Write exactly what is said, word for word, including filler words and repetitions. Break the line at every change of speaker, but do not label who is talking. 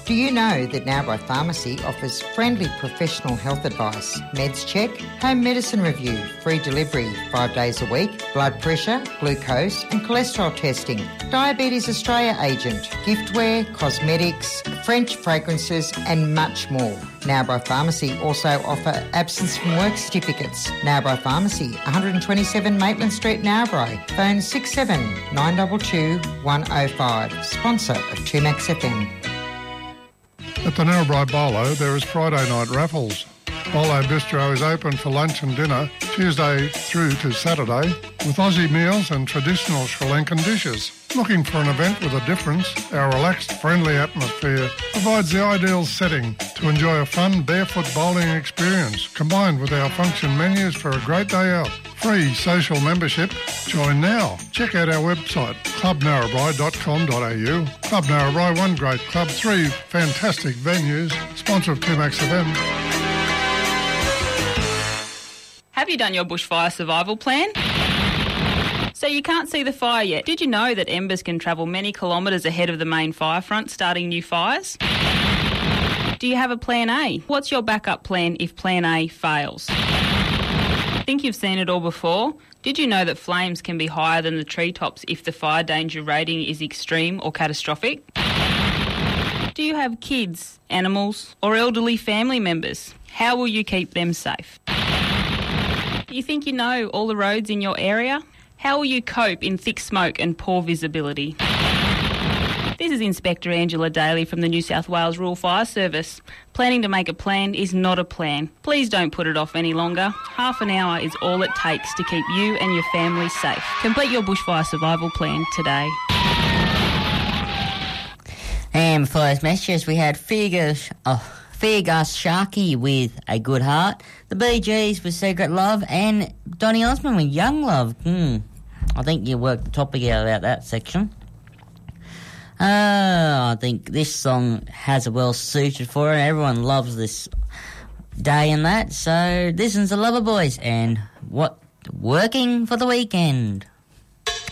Do you know that Narrabri Pharmacy offers friendly professional health advice, meds check, home medicine review, free delivery five days a week, blood pressure, glucose and cholesterol testing, Diabetes Australia agent, giftware, cosmetics, French fragrances and much more. Narrabri Pharmacy also offer absence from work certificates. Narrabri Pharmacy, one twenty-seven Maitland Street, Narrabri. Phone six seven nine two two, one oh five. Sponsor of two Max F M.
At the Narrabri Bolo, there is Friday night raffles. Bolo Bistro is open for lunch and dinner Tuesday through to Saturday with Aussie meals and traditional Sri Lankan dishes. Looking for an event with a difference? Our relaxed, friendly atmosphere provides the ideal setting to enjoy a fun barefoot bowling experience combined with our function menus for a great day out. Free social membership. Join now. Check out our website, club narrabri dot com dot a u. Club Narrabri, one great club, three fantastic venues. Sponsor of two Max F M.
Have you done your bushfire survival plan? So you can't see the fire yet. Did you know that embers can travel many kilometres ahead of the main fire front, starting new fires? Do you have a plan A? What's your backup plan if plan A fails? Think you've seen it all before? Did you know that flames can be higher than the treetops if the fire danger rating is extreme or catastrophic? Do you have kids, animals, or elderly family members? How will you keep them safe? Do you think you know all the roads in your area? How will you cope in thick smoke and poor visibility? This is Inspector Angela Daly from the New South Wales Rural Fire Service. Planning to make a plan is not a plan. Please don't put it off any longer. Half an hour is all it takes to keep you and your family safe. Complete your bushfire survival plan today.
And before those messages, we had Figures... Oh. Fergus Sharkey with A Good Heart, the Bee Gees with Secret Love, and Donny Osmond with Young Love. Hmm, I think you worked the topic out about that section. Uh, I think this song has a well suited for it. Everyone loves this day and that. So this is the Lover Boys and what Working for the Weekend.